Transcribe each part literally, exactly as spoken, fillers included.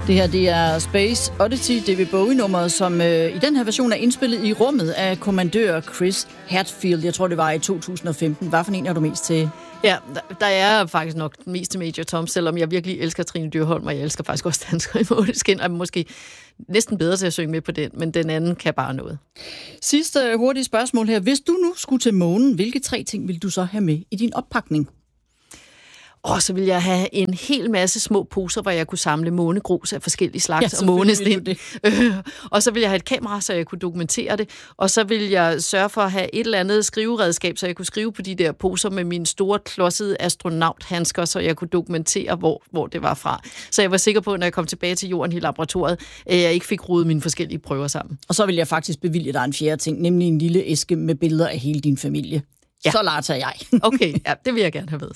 Det her, det er Space Oddity, David Bowie-nummeret, som øh, i den her version er indspillet i rummet af kommandør Chris Hadfield. Jeg tror, det var i to tusind og femten. Hvad for en er du mest til? Ja, der er faktisk nok mest til Major Tom, selvom jeg virkelig elsker Trine Dyrholm, og jeg elsker faktisk også Danskere i Måneskin, og måske næsten bedre til at synge med på den, men den anden kan bare noget. Sidste hurtige spørgsmål her. Hvis du nu skulle til månen, hvilke tre ting vil du så have med i din oppakning? Og så vil jeg have en hel masse små poser, hvor jeg kunne samle månegrus af forskellige slags ja, og månesten. Øh, og så vil jeg have et kamera, så jeg kunne dokumentere det. Og så vil jeg sørge for at have et eller andet skriveredskab, så jeg kunne skrive på de der poser med mine store klodsede astronauthandsker, så jeg kunne dokumentere, hvor, hvor det var fra. Så jeg var sikker på, når jeg kom tilbage til jorden i laboratoriet, at jeg ikke fik rodet mine forskellige prøver sammen. Og så vil jeg faktisk bevilge dig en fjerde ting, nemlig en lille æske med billeder af hele din familie. Ja. Så larter jeg. Okay, ja, det vil jeg gerne have ved.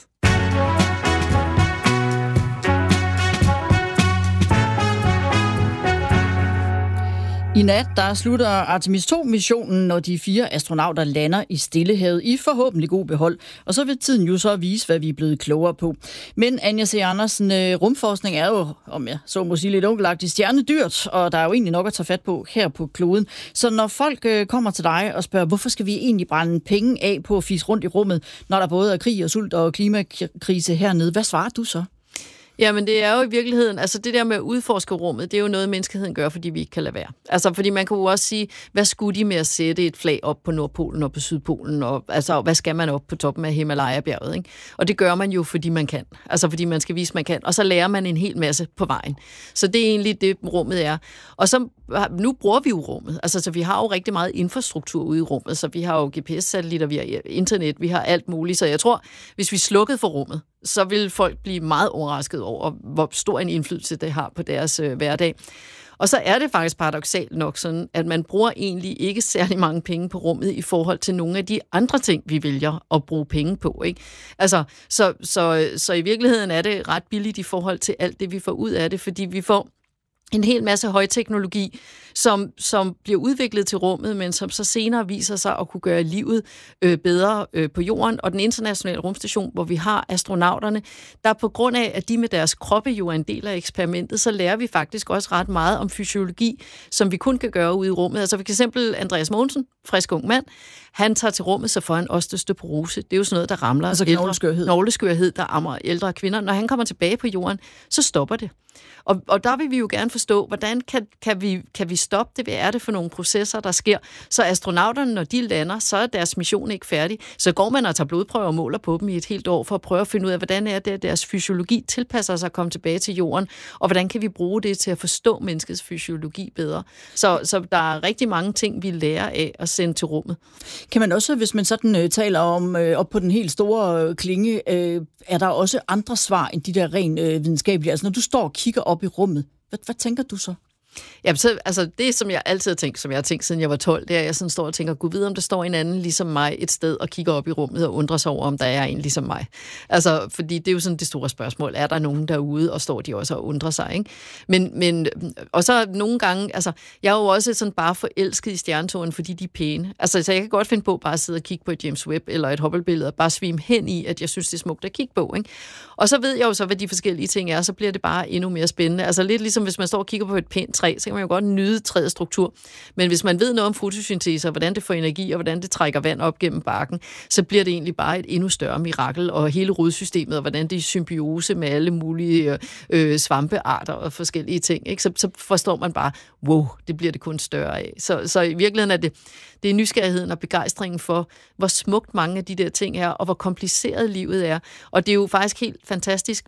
I nat, der slutter Artemis to-missionen, når de fire astronauter lander i Stillehavet i forhåbentlig god behold. Og så vil tiden jo så vise, hvad vi er blevet klogere på. Men Anja C. Andersen, rumforskning er jo, om jeg så må sige lidt onkelagtigt, stjernedyrt, og der er jo egentlig nok at tage fat på her på kloden. Så når folk kommer til dig og spørger, hvorfor skal vi egentlig brænde penge af på at fise rundt i rummet, når der både er krig og sult og klimakrise hernede, hvad svarer du så? Jamen, det er jo i virkeligheden, altså det der med at udforske rummet, det er jo noget, menneskeheden gør, fordi vi ikke kan lade være. Altså, fordi man kan jo også sige, hvad skulle de med at sætte et flag op på Nordpolen og på Sydpolen, og altså, hvad skal man op på toppen af Himalaya-bjerget, ikke? Og det gør man jo, fordi man kan. Altså, fordi man skal vise, man kan. Og så lærer man en hel masse på vejen. Så det er egentlig det, rummet er. Og så, nu bruger vi jo rummet. Altså, så vi har jo rigtig meget infrastruktur ude i rummet, så vi har jo G P S-satellitter, vi har internet, vi har alt muligt. Så jeg tror, hvis vi slukkede for rummet, så vil folk blive meget overrasket over, hvor stor en indflydelse det har på deres øh, hverdag. Og så er det faktisk paradoksalt nok sådan, at man bruger egentlig ikke særlig mange penge på rummet i forhold til nogle af de andre ting, vi vælger at bruge penge på, ikke? Altså, så, så, så i virkeligheden er det ret billigt i forhold til alt det, vi får ud af det, fordi vi får en hel masse højteknologi, som, som bliver udviklet til rummet, men som så senere viser sig at kunne gøre livet øh, bedre øh, på jorden. Og den internationale rumstation, hvor vi har astronauterne, der på grund af, at de med deres kroppe jo er en del af eksperimentet, så lærer vi faktisk også ret meget om fysiologi, som vi kun kan gøre ude i rummet. Altså for eksempel Andreas Mogensen, frisk ung mand, han tager til rummet, så får han osteoporose. Det er jo sådan noget, der ramler altså ældre, knogleskørhed. knogleskørhed, der rammer ældre kvinder. Når han kommer tilbage på jorden, så stopper det. Og, og der vil vi jo gerne forstå, hvordan kan, kan, vi, kan vi stoppe det? Hvad er det for nogle processer, der sker? Så astronauterne, når de lander, så er deres mission ikke færdig. Så går man og tager blodprøver og måler på dem i et helt år, for at prøve at finde ud af, hvordan er det, at deres fysiologi tilpasser sig at komme tilbage til jorden, og hvordan kan vi bruge det til at forstå menneskets fysiologi bedre. Så, så der er rigtig mange ting, vi lærer af at sende til rummet. Kan man også, hvis man sådan øh, taler om øh, op på den helt store øh, klinge, øh, er der også andre svar end de der rent øh, videnskabelige? Altså når du står og kigger op i rummet, hvad, hvad tænker du så? Jamen, så, altså det, som jeg altid har tænkt, som jeg har tænkt, siden jeg var tolv, det er, at jeg sådan står og tænker, gud vide, om der står en anden ligesom mig et sted og kigger op i rummet og undrer sig over, om der er en ligesom mig. Altså, fordi det er jo sådan det store spørgsmål. Er der nogen derude, og står de også og undrer sig, ikke? Men, men, og så nogle gange, altså, jeg er jo også sådan bare forelsket i stjernetårnen, fordi de er pæne. Altså, så jeg kan godt finde på bare at sidde og kigge på et James Webb eller et Hubble-billede og bare svime hen i, at jeg synes, det er smukt at kigge på, ikke? Og så ved jeg jo så, hvad de forskellige ting er, så bliver det bare endnu mere spændende. Altså lidt ligesom, hvis man står og kigger på et pænt træ, så kan man jo godt nyde træets struktur. Men hvis man ved noget om fotosyntese, og hvordan det får energi, og hvordan det trækker vand op gennem barken, så bliver det egentlig bare et endnu større mirakel, og hele rodsystemet, og hvordan det er i symbiose med alle mulige øh, svampearter og forskellige ting, ikke? Så, så forstår man bare, wow, det bliver det kun større af. Så, så i virkeligheden er det, det er nysgerrigheden og begejstringen for, hvor smukt mange af de der ting er, og hvor kompliceret livet er. Og det er jo faktisk helt fantastisk.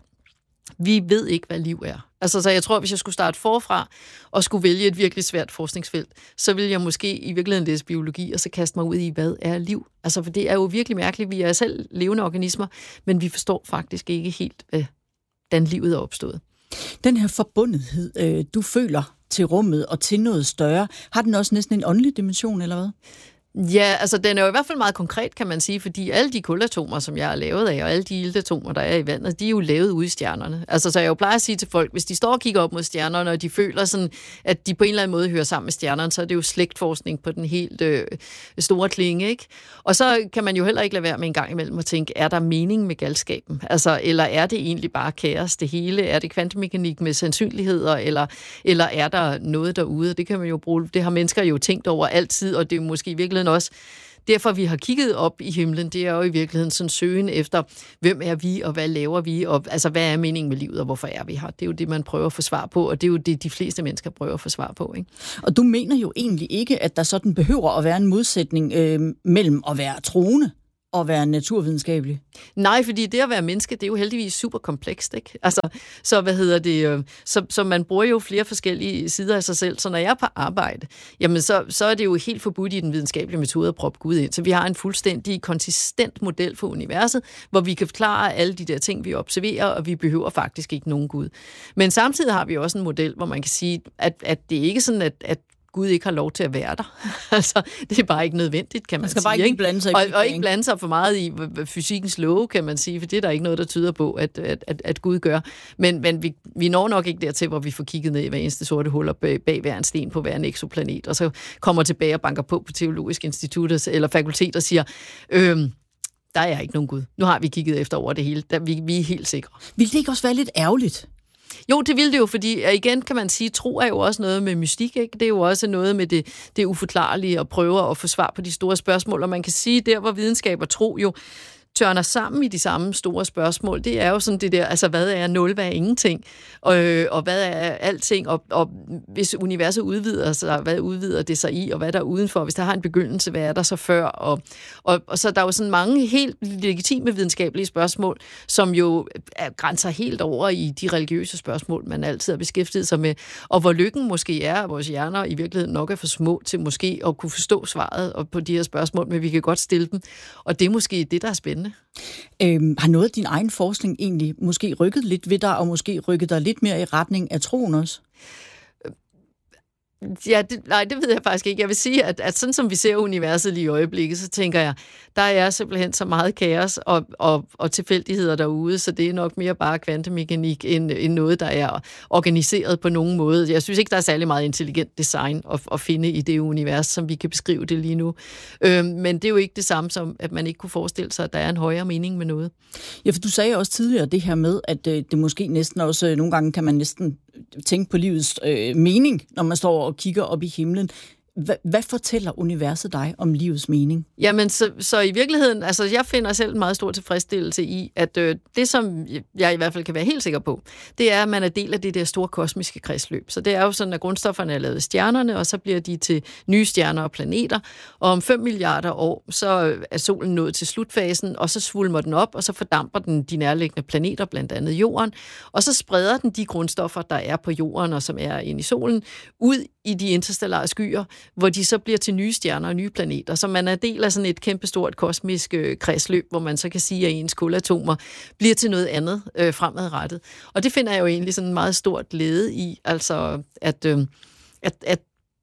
Vi ved ikke, hvad liv er. Altså, så jeg tror, hvis jeg skulle starte forfra og skulle vælge et virkelig svært forskningsfelt, så ville jeg måske i virkeligheden læse biologi, og så kaste mig ud i, hvad er liv? Altså, for det er jo virkelig mærkeligt. Vi er selv levende organismer, men vi forstår faktisk ikke helt, hvordan livet er opstået. Den her forbundethed, øh, du føler til rummet og til noget større, har den også næsten en åndelig dimension, eller hvad? Ja, altså den er jo i hvert fald meget konkret, kan man sige, fordi alle de kulatomer, som jeg har lavet af, og alle de iltatomer, der er i vandet, de er jo lavet ude i stjernerne. Altså, så jeg jo plejer at sige til folk, hvis de står og kigger op mod stjernerne, og de føler sådan, at de på en eller anden måde hører sammen med stjernerne, så er det jo slægtforskning på den helt øh, store klinge, ikke? Og så kan man jo heller ikke lade være med en gang imellem at tænke, er der mening med galskaben? Altså, eller er det egentlig bare kaos, det hele? Er det kvantemekanik med sandsynligheder, eller, eller er der noget derude? Det kan man jo bruge, det har mennesker jo tænkt over altid, og det er måske i virkeligheden også derfor, vi har kigget op i himlen, det er jo i virkeligheden sådan søgen efter, hvem er vi, og hvad laver vi, og altså, hvad er meningen med livet, og hvorfor er vi her? Det er jo det, man prøver at få svar på, og det er jo det, de fleste mennesker prøver at få svar på, ikke? Og du mener jo egentlig ikke, at der sådan behøver at være en modsætning øh, mellem at være troende og være naturvidenskabelig? Nej, fordi det at være menneske, det er jo heldigvis super komplekst, ikke? Altså, så hvad hedder det, så, så man bruger jo flere forskellige sider af sig selv, så når jeg er på arbejde, jamen så, så er det jo helt forbudt i den videnskabelige metode at proppe Gud ind, så vi har en fuldstændig konsistent model for universet, hvor vi kan forklare alle de der ting, vi observerer, og vi behøver faktisk ikke nogen Gud. Men samtidig har vi også en model, hvor man kan sige, at, at det er ikke sådan, at, at Gud ikke har lov til at være der. Altså, det er bare ikke nødvendigt, kan man, man skal sige. Bare ikke blande sig i og, og ikke blande sig for meget i fysikkens love, kan man sige, for det er der ikke noget, der tyder på, at, at, at, at Gud gør. Men, men vi, vi når nok ikke dertil, hvor vi får kigget ned i hver eneste sorte huller bag, bag hver en sten på hver en exoplanet, og så kommer tilbage og banker på på Teologisk Institut eller fakultet og siger, øhm, der er ikke nogen Gud. Nu har vi kigget efter over det hele. Der, vi, vi er helt sikre. Vil det ikke også være lidt ærgerligt? Jo, det vil det jo, fordi igen kan man sige, tro er jo også noget med mystik, ikke? Det er jo også noget med det, det uforklarlige og prøve at få svar på de store spørgsmål, og man kan sige, der hvor videnskab og tro jo tørner sammen i de samme store spørgsmål, det er jo sådan det der, altså hvad er nul, hvad er ingenting, og, og hvad er alting, og, og hvis universet udvider sig, hvad udvider det sig i, og hvad der er udenfor, hvis der har en begyndelse, hvad er der så før, og, og, og så der er jo sådan mange helt legitime videnskabelige spørgsmål, som jo er, grænser helt over i de religiøse spørgsmål, man altid har beskæftiget sig med, og hvor lykken måske er, at vores hjerner i virkeligheden nok er for små til måske at kunne forstå svaret på de her spørgsmål, men vi kan godt stille dem, og det er måske det, der er spændende. Øhm, har noget af din egen forskning egentlig måske rykket lidt ved dig, og måske rykket dig lidt mere i retning af troen også? Ja, det, nej, det ved jeg faktisk ikke. Jeg vil sige, at, at sådan som vi ser universet lige i øjeblikket, så tænker jeg, der er simpelthen så meget kaos og, og, og tilfældigheder derude, så det er nok mere bare kvantemekanik end, end noget, der er organiseret på nogen måde. Jeg synes ikke, der er særlig meget intelligent design at, at finde i det univers, som vi kan beskrive det lige nu. Øhm, men det er jo ikke det samme som, at man ikke kunne forestille sig, at der er en højere mening med noget. Ja, for du sagde også tidligere det her med, at øh, det måske næsten også, øh, nogle gange kan man næsten tænke på livets øh, mening, når man står og kigger op i himlen. Hva, hvad fortæller universet dig om livets mening? Jamen, så, så i virkeligheden, altså jeg finder selv en meget stor tilfredsstillelse i, at øh, det, som jeg i hvert fald kan være helt sikker på, det er, at man er del af det der store kosmiske kredsløb. Så det er jo sådan, at grundstofferne er lavet af stjernerne, og så bliver de til nye stjerner og planeter, og om fem milliarder år, så er solen nået til slutfasen, og så svulmer den op, og så fordamper den de nærliggende planeter, blandt andet jorden, og så spreder den de grundstoffer, der er på jorden, og som er inde i solen, ud i de interstellare skyer, hvor de så bliver til nye stjerner og nye planeter. Så man er del af sådan et kæmpestort kosmisk øh, kredsløb, hvor man så kan sige, at ens kulatomer bliver til noget andet øh, fremadrettet. Og det finder jeg jo egentlig sådan en meget stort glæde i, altså at, øh, at, at,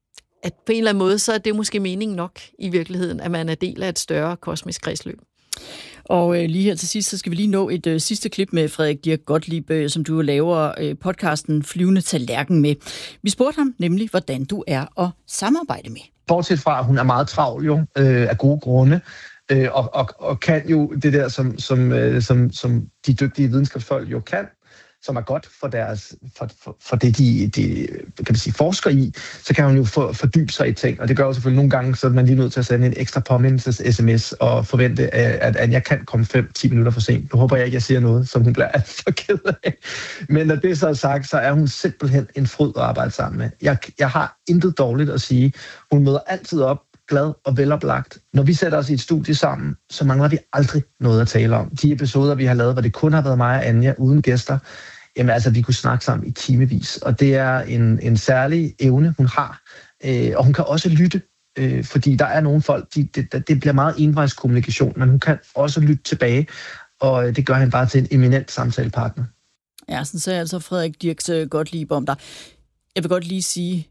at på en eller anden måde, så er det måske meningen nok i virkeligheden, at man er del af et større kosmisk kredsløb. Og øh, lige her til sidst, så skal vi lige nå et øh, sidste klip med Frederik Dirch Gottlieb, øh, som du laver øh, podcasten Flyvende Tallerken med. Vi spurgte ham nemlig, hvordan du er at samarbejde med. Bortset fra, at hun er meget travl jo, øh, af gode grunde, øh, og, og, og kan jo det der, som, som, øh, som, som de dygtige videnskabsfolk jo kan, som er godt for, deres, for, for, for det, de, de kan man sige, forsker i, så kan hun jo for, fordybe sig i ting. Og det gør jo selvfølgelig nogle gange, så er man lige nødt til at sende en ekstra påmindelses-sms og forvente, at Anja kan komme fem til ti minutter for sent. Nu håber jeg ikke, jeg siger noget, som hun bliver alt for ked af. Men når det så er sagt, så er hun simpelthen en fryd at arbejde sammen med. Jeg, jeg har intet dårligt at sige. Hun møder altid op, glad og veloplagt. Når vi sætter os i et studie sammen, så mangler vi aldrig noget at tale om. De episoder, vi har lavet, hvor det kun har været mig og Anja uden gæster, jamen altså, vi kunne snakke sammen i timevis. Og det er en, en særlig evne, hun har. Øh, og hun kan også lytte, øh, fordi der er nogle folk, de, det, det bliver meget envejskommunikation, men hun kan også lytte tilbage, og det gør hende bare til en eminent samtalepartner. Ja, sådan sagde altså Frederik Dirch Gottlieb om dig. Jeg vil godt lige sige,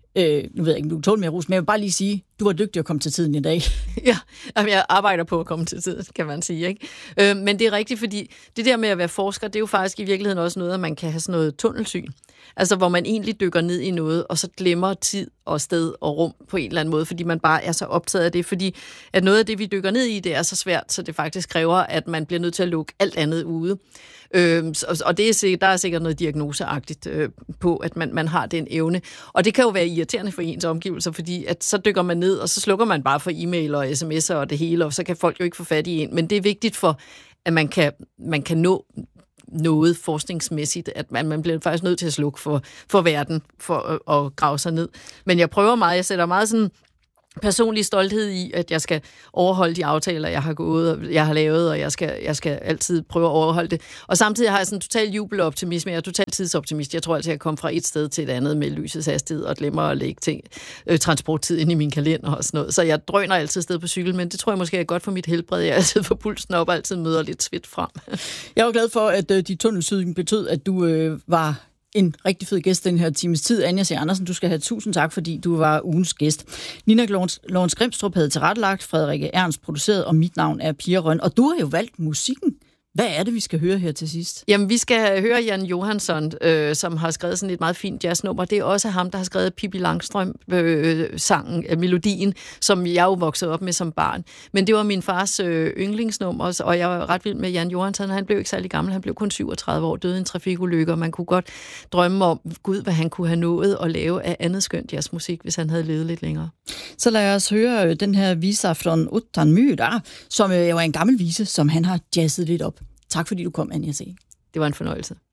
Øh, nu ved jeg ikke, om du tåler mere ros, men jeg vil bare lige sige, du var dygtig at komme til tiden i dag. Ja, jeg arbejder på at komme til tiden, kan man sige. Ikke? Øh, men det er rigtigt, fordi det der med at være forsker, det er jo faktisk i virkeligheden også noget, at man kan have sådan noget tunnelsyn. Altså, hvor man egentlig dykker ned i noget, og så glemmer tid og sted og rum på en eller anden måde, fordi man bare er så optaget af det. Fordi at noget af det, vi dykker ned i, det er så svært, så det faktisk kræver, at man bliver nødt til at lukke alt andet ude. Øh, og det er, der er sikkert noget diagnoseagtigt øh, på, at man, man har den evne. Og det kan jo være irriterende for ens omgivelser, fordi at så dykker man ned, og så slukker man bare for e-mail og sms'er og det hele, og så kan folk jo ikke få fat i en. Men det er vigtigt for, at man kan, man kan nå noget forskningsmæssigt, at man, man bliver faktisk nødt til at slukke for, for verden, for at, at grave sig ned. Men jeg prøver meget, jeg sætter meget sådan personlig stolthed i, at jeg skal overholde de aftaler, jeg har gået, og jeg har lavet, og jeg skal, jeg skal altid prøve at overholde det. Og samtidig har jeg sådan en total jubeloptimisme, jeg er total tidsoptimist. Jeg tror altid, jeg kommer fra et sted til et andet med lysets hastighed, og glemmer at lægge ting, øh, transporttid ind i min kalender og sådan noget. Så jeg drøner altid sted på cykel, men det tror jeg måske er godt for mit helbred. Jeg altid får pulsen op og altid møder lidt svedt frem. Jeg er glad for, at øh, dit tunnelsyn betød, at du øh, var en rigtig fed gæst den her times tid. Anja C. Andersen, du skal have tusind tak, fordi du var ugens gæst. Nina Lorentz Grimstrup havde tilrettelagt, Frederikke Ernst produceret, og mit navn er Pia Røn. Og du har jo valgt musikken. Hvad er det, vi skal høre her til sidst? Jamen, vi skal høre Jan Johansson, øh, som har skrevet sådan et meget fint jazznummer. Det er også ham, der har skrevet Pippi Langstrømpe-sangen, øh, melodien, som jeg jo voksede op med som barn. Men det var min fars øh, yndlingsnummer, og jeg var ret vild med Jan Johansson. Han blev ikke særlig gammel, han blev kun syvogtredive år, døde i en trafikulykke, og man kunne godt drømme om, gud, hvad han kunne have nået at lave af andet skønt jazzmusik, hvis han havde levet lidt længere. Så lad os høre den her visa från Utan myrar, som jo er en gammel vise, som han har jazzet lidt op. Tak fordi du kom, Anja C. Det var en fornøjelse.